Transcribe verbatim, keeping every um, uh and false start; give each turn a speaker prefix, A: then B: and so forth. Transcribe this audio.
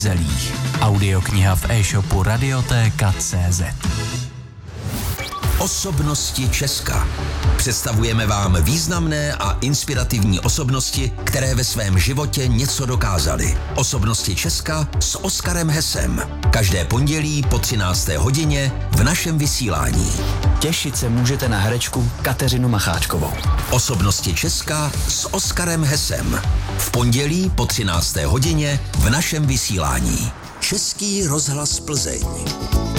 A: zelích. Audiokniha v e-shopu radioteka tečka cé zet.
B: Osobnosti Česka. Představujeme vám významné a inspirativní osobnosti, které ve svém životě něco dokázaly. Osobnosti Česka s Oskarem Hesem. Každé pondělí po třinácté hodině v našem vysílání.
C: Těšit se můžete na herečku Kateřinu Macháčkovou.
B: Osobnosti Česka s Oskarem Hesem. V pondělí po třinácté hodině v našem vysílání. Český rozhlas Plzeň.